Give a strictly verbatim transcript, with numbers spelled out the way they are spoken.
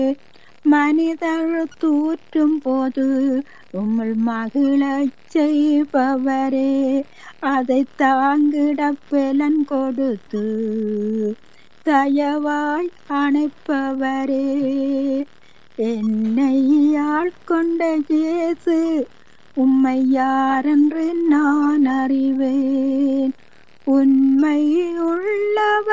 மனிதர் தூற்றும் போது உம்முள் மகிழச் செய்பவரே, அதை தாங்கிட பலன் கொடுத்து தயவாய் அணைப்பவரே. என்னை ஆட்கொண்ட இயேசு உம்மை யாரென்று நான் அறிவேன். உண்மை உள்ளவர்